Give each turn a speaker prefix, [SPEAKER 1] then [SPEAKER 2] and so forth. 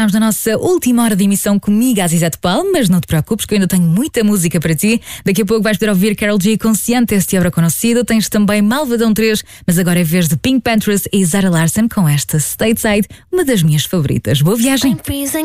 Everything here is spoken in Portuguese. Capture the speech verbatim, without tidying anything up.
[SPEAKER 1] entramos na nossa última hora de emissão comigo, Azizete Paulo, mas não te preocupes que eu ainda tenho muita música para ti. Daqui a pouco vais poder ouvir Karol G Consciente, este obra conhecido. Tens também Malvadão três, mas agora é vez de Pink Panthers e Zara Larsson com esta Stateside, uma das minhas favoritas. Boa viagem!